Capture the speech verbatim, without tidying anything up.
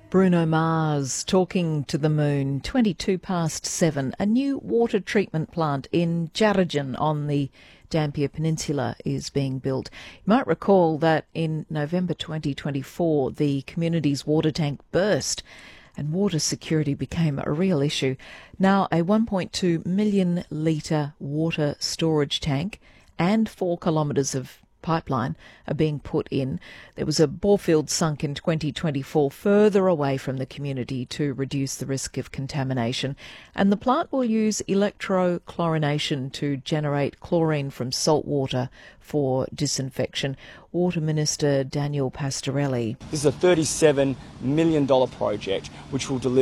Bruno Mars talking to the moon, twenty-two past seven. A new water treatment plant in Djarajan on the Dampier Peninsula is being built. You might recall that in November twenty twenty-four, the community's water tank burst and water security became a real issue. Now a one point two million litre water storage tank and four kilometres of pipeline are being put in. There was a bore field sunk in twenty twenty-four further away from the community to reduce the risk of contamination, and the plant will use electrochlorination to generate chlorine from salt water for disinfection. Water Minister Daniel Pastorelli. This is a thirty-seven million dollars project which will deliver